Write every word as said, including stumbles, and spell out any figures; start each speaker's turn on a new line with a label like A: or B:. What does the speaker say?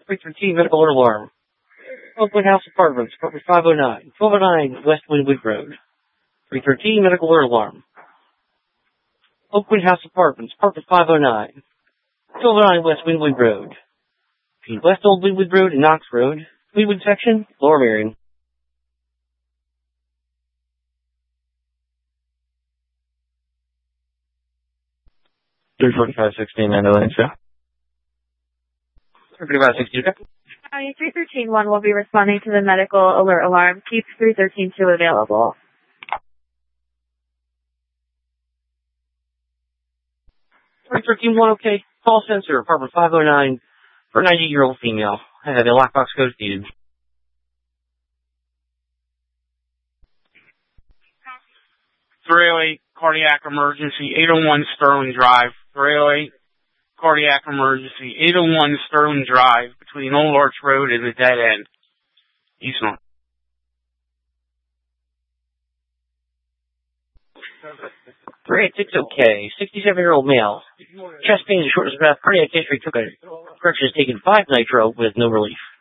A: three thirteen medical alert alarm. Oakland House Apartments, apartment five oh nine, twelve oh nine West Wynwood Road. three thirteen medical alert alarm. Oakland House Apartments, apartment five oh nine, twelve oh nine West Wynwood Road. Between West Old Wynwood Road and Knox Road. Wynwood section, Lower Marion.
B: three forty-five sixteen, nine oh nine, sir.
A: three forty-five sixteen, okay.
C: County three thirteen one will be responding to the medical alert alarm. Keep three thirteen two available.
A: three thirteen one, okay. Call sensor, apartment five oh nine, for a ninety-year-old female. I have a lockbox code needed.
D: three oh eight, cardiac emergency, eight oh one Sterling Drive. three oh eight, cardiac emergency, eight oh one Sterling Drive, between Old Arch Road and the dead end. Eastland.
A: three eighty-six, okay. sixty-seven-year-old male. Chest pain and shortness of breath. Cardiac history took a correction has taken five nitro with no relief.